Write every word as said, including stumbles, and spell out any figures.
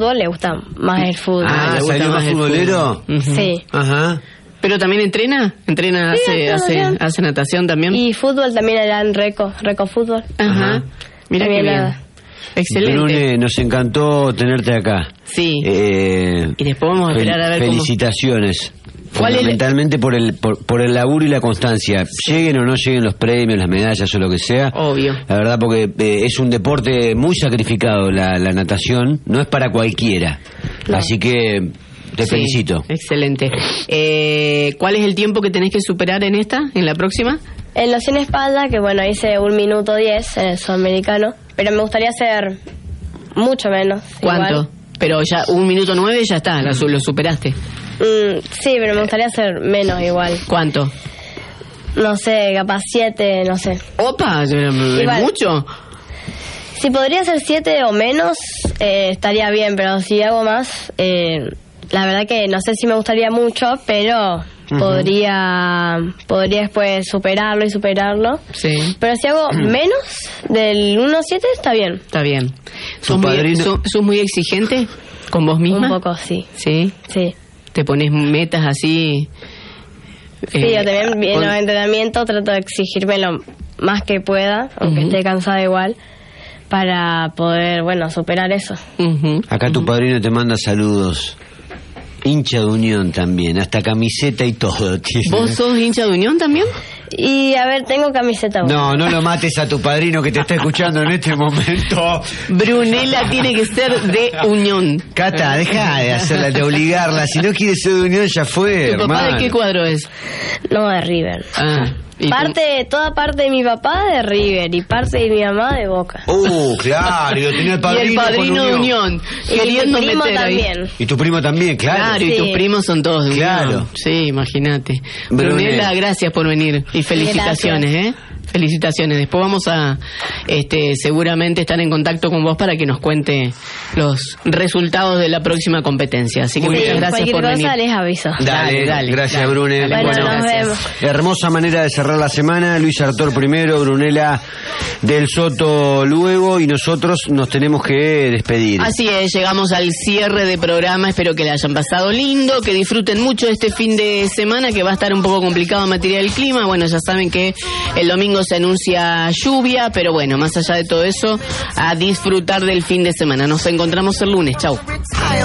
fútbol, le gusta más el fútbol. Ah, ¿le gusta ¿salió más más el futbolero? Uh-huh. Sí. Ajá. ¿Pero también entrena? ¿Entrena, Sí, hace, hace, natación. hace natación también? Y fútbol también era en Reco, Reco Fútbol. Ajá. Mira qué También bien. nada. Excelente. Brune, nos encantó tenerte acá. Sí. Eh, Y después vamos a esperar a ver cómo... Felicitaciones. ¿Cuál es el- Fundamentalmente por el por, por el laburo y la constancia. Lleguen o no lleguen los premios, las medallas o lo que sea. Obvio. La verdad, porque eh, es un deporte muy sacrificado la, la natación. No es para cualquiera. No. Así que te Sí, felicito. Excelente. Eh, ¿Cuál es el tiempo que tenés que superar en esta, en la próxima? En los cien espalda, que bueno, hice un minuto diez en el sudamericano, pero me gustaría hacer mucho menos. ¿Cuánto? igual. Pero ya un minuto nueve ya está, la su- lo superaste. Mm, sí, pero me gustaría hacer menos igual. ¿Cuánto? No sé, capaz siete, no sé. Opa, ¿es Igual. mucho? Si podría ser siete o menos, eh, estaría bien, pero si hago más, eh, la verdad que no sé si me gustaría mucho, pero Ujú. podría podría después superarlo y superarlo. Sí, Pero si hago menos del uno siete, está bien. está bien. Tu ¿Sos muy, padrino- sos- sos muy exigente con vos misma? Un poco, sí. Sí. Sí. ¿Te pones metas así? Sí, eh, yo también en con- los entrenamientos trato de exigirme lo más que pueda, aunque Ujú. esté cansada igual, para poder, bueno, superar eso. Ujú. Acá tu padrino te manda saludos. Hincha de Unión también, hasta camiseta y todo tiene. ¿Vos sos hincha de Unión también? Y a ver, tengo camiseta. No, no lo mates a tu padrino que te está escuchando en este momento. Brunella tiene que ser de Unión. Cata, deja de hacerla, de obligarla. Si no quiere ser de Unión, ya fue, ¿Tu papá hermano. de qué cuadro es? No, de River. Ah, ¿y tu- Parte, toda parte de mi papá de River y parte de mi mamá de Boca. Uh, claro, yo tenía el y padrino, el padrino con de Unión. Y Queriendo mi primo meter ahí. también. Y tu primo también, claro. Claro, y Sí. tus primos son todos de Unión. Claro. Sí, imagínate. Brunella. Brunella, gracias por venir y felicitaciones, ¿eh? Felicitaciones. Después vamos a, este, seguramente estar en contacto con vos para que nos cuente los resultados de la próxima competencia. Así que Muy muchas bien. gracias Cualquier por cosa venir. les aviso. Dale, Dale, dale, gracias, dale. Brune. Dale, Bueno, bueno, nos gracias. vemos. Hermosa manera de cerrar la semana. Luis Artor primero, Brunella del Soto luego, y nosotros nos tenemos que despedir. Así es, llegamos al cierre de programa. Espero que la hayan pasado lindo, que disfruten mucho este fin de semana, que va a estar un poco complicado en materia del clima. Bueno, ya saben que el domingo se anuncia lluvia, pero bueno, más allá de todo eso, a disfrutar del fin de semana. Nos encontramos el lunes. Chau.